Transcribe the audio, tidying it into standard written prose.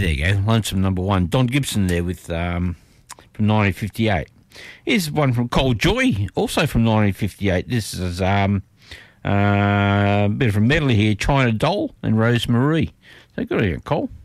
there you go. Lonesome Number One. Don Gibson there with from 1958. Here's one from Cole Joy, also from 1958. This is a bit of a medley here, China Doll and Rose Marie. So good on you, Cole.